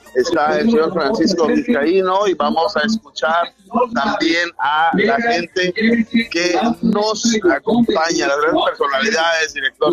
está el señor Francisco Vizcaíno y vamos a escuchar también a la gente que nos acompaña, las grandes personalidades, director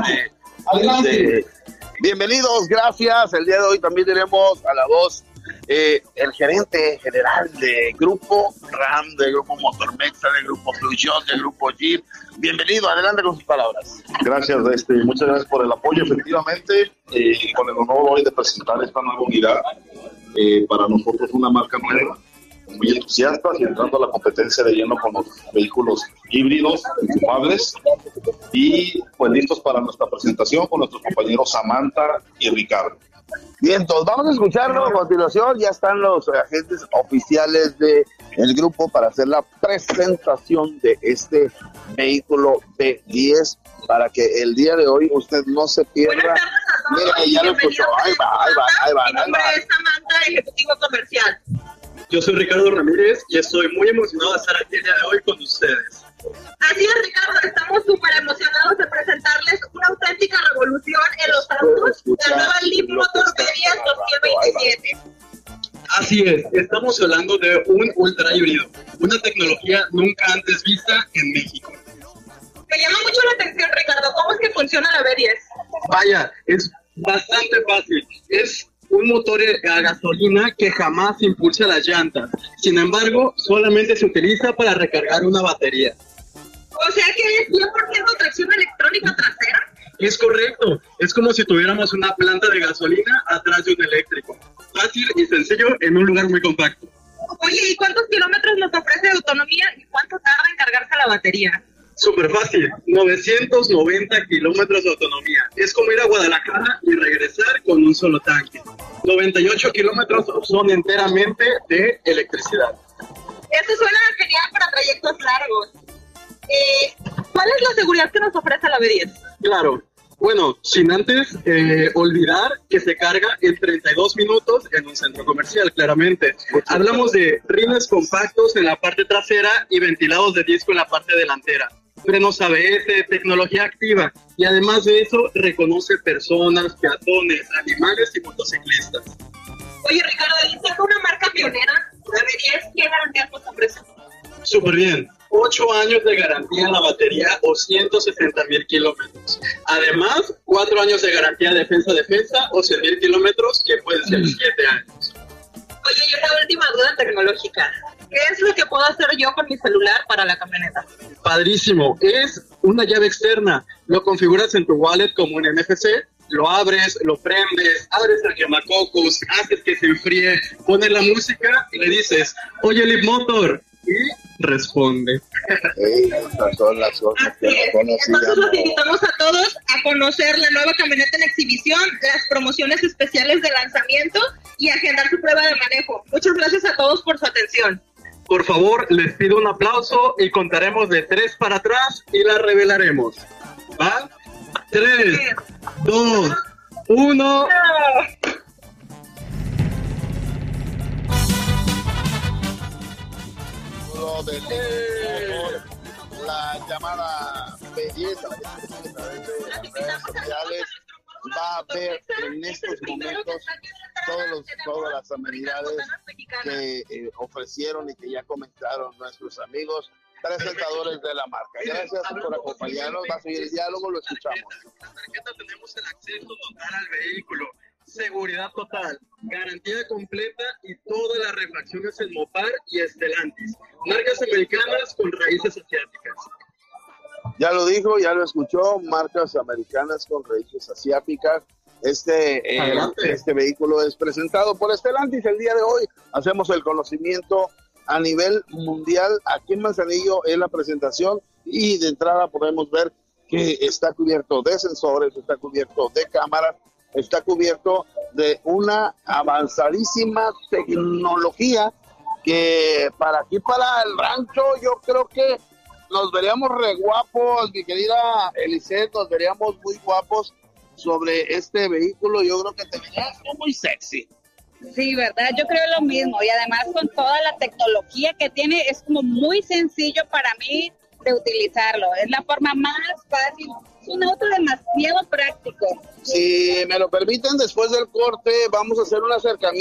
de bienvenidos, gracias. El día de hoy también tenemos a la voz el gerente general de Grupo RAM, de Grupo Motormexa, de Grupo Peugeot, de Grupo Jeep. Bienvenido, adelante con sus palabras. Gracias, muchas gracias por el apoyo. Efectivamente, con el honor hoy de presentar esta nueva unidad, para nosotros una marca nueva, muy entusiastas y entrando a la competencia de lleno con los vehículos híbridos, enchufables, y pues listos para nuestra presentación con nuestros compañeros Samantha y Ricardo. Bien, entonces vamos a escucharlo a continuación. Ya están los agentes oficiales del grupo para hacer la presentación de este vehículo B10 para que el día de hoy usted no se pierda. Mira, ya lo escuchó. Ahí va. Mi nombre es Samantha, ejecutivo comercial. Yo soy Ricardo Ramírez y estoy muy emocionado de estar aquí el día de hoy con ustedes. Así es, Ricardo, estamos súper emocionados de presentarles una auténtica revolución en los autos, la nueva Leap Motor B10 2027. Así es, estamos hablando de un ultra híbrido, una tecnología nunca antes vista en México. Me llama mucho la atención, Ricardo, ¿cómo es que funciona la B10? Vaya, es bastante fácil, es un motor a gasolina que jamás impulsa las llantas, sin embargo, solamente se utiliza para recargar una batería. O sea que es 100% tracción electrónica trasera. Es correcto, es como si tuviéramos una planta de gasolina atrás de un eléctrico. Fácil y sencillo en un lugar muy compacto. Oye, ¿y cuántos kilómetros nos ofrece de autonomía y cuánto tarda en cargarse la batería? Súper fácil, 990 kilómetros de autonomía. Es como ir a Guadalajara y regresar con un solo tanque. 98 kilómetros son enteramente de electricidad. Eso suena genial para trayectos largos. ¿Cuál es la seguridad que nos ofrece la B10? Claro, bueno, sin antes olvidar que se carga en 32 minutos en un centro comercial, claramente. Hablamos de rines compactos en la parte trasera y ventilados de disco en la parte delantera. Frenos ABS, tecnología activa, y además de eso reconoce personas, peatones, animales y motociclistas. Oye, Ricardo, ¿y siendo una marca pionera, la B10, qué garantías nos ofrece? Súper bien. 8 años de garantía en la batería o 160,000 kilómetros. Además, 4 años de garantía defensa o 100,000 kilómetros, que pueden ser 7 años. Oye, y una última duda tecnológica. ¿Qué es lo que puedo hacer yo con mi celular para la camioneta? Padrísimo. Es una llave externa. Lo configuras en tu wallet como un NFC, lo abres, lo prendes, abres el quemacocos, haces que se enfríe, pones la música y le dices, oye, Leap Motor, y responde. Estas son las cosas que no conocíamos. Entonces los invitamos a todos a conocer la nueva camioneta en exhibición, las promociones especiales de lanzamiento y agendar su prueba de manejo. Muchas gracias a todos por su atención. Por favor, les pido un aplauso y contaremos de 3 para atrás y la revelaremos. ¿Va? 3, 2, 1... La llamada belleza de redes sociales va a ver en estos momentos todas las amenidades que ofrecieron y que ya comentaron nuestros amigos presentadores de la marca. Gracias por acompañarnos. Va a seguir el diálogo, lo escuchamos. En la tarjeta tenemos el acceso total al vehículo, seguridad total, garantía completa y todas las refacciones en Mopar y Stellantis, marcas americanas con raíces asiáticas. Ya lo dijo, ya lo escuchó, marcas americanas con raíces asiáticas. Este vehículo es presentado por Stellantis. El día de hoy hacemos el conocimiento a nivel mundial aquí en Manzanillo en la presentación, y de entrada podemos ver que está cubierto de sensores, está cubierto de cámaras, está cubierto de una avanzadísima tecnología que para aquí, para el rancho, yo creo que nos veríamos re guapos, mi querida Eliseth, nos veríamos muy guapos sobre este vehículo. Yo creo que te verías muy sexy. Sí, ¿verdad? Yo creo lo mismo, y además con toda la tecnología que tiene es como muy sencillo para mí de utilizarlo. Es la forma más fácil, es un auto demasiado práctico. Si me lo permiten, después del corte vamos a hacer un acercamiento